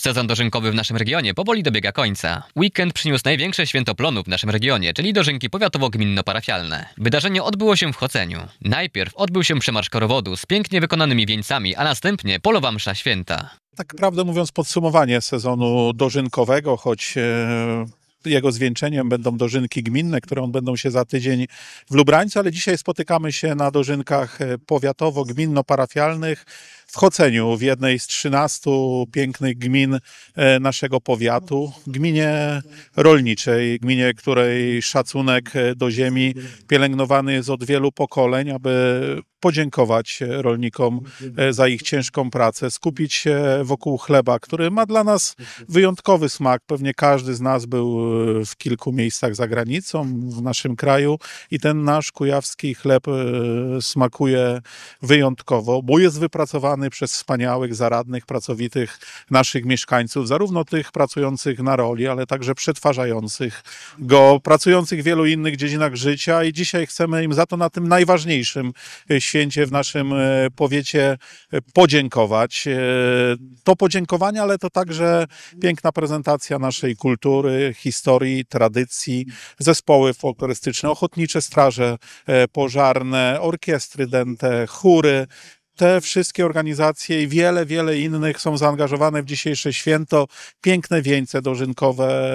Sezon dożynkowy w naszym regionie powoli dobiega końca. Weekend przyniósł największe święto plonu w naszym regionie, czyli dożynki powiatowo-gminno-parafialne. Wydarzenie odbyło się w Choceniu. Najpierw odbył się przemarsz korowodu z pięknie wykonanymi wieńcami, a następnie polowa msza święta. Tak prawdę mówiąc, podsumowanie sezonu dożynkowego, choć jego zwieńczeniem będą dożynki gminne, które odbędą się za tydzień w Lubrańcu, ale dzisiaj spotykamy się na dożynkach powiatowo-gminno-parafialnych w Choceniu, w jednej z 13 pięknych gmin naszego powiatu, gminie rolniczej, gminie, której szacunek do ziemi pielęgnowany jest od wielu pokoleń, aby podziękować rolnikom za ich ciężką pracę, skupić się wokół chleba, który ma dla nas wyjątkowy smak. Pewnie każdy z nas był w kilku miejscach za granicą, w naszym kraju i ten nasz kujawski chleb smakuje wyjątkowo, bo jest wypracowany przez wspaniałych, zaradnych, pracowitych naszych mieszkańców, zarówno tych pracujących na roli, ale także przetwarzających go, pracujących w wielu innych dziedzinach życia i dzisiaj chcemy im za to na tym najważniejszym święcie w naszym powiecie podziękować. To podziękowanie, ale to także piękna prezentacja naszej kultury, historii, tradycji, zespoły folklorystyczne, ochotnicze straże pożarne, orkiestry dęte, chóry. Te wszystkie organizacje i wiele innych są zaangażowane w dzisiejsze święto. Piękne wieńce dożynkowe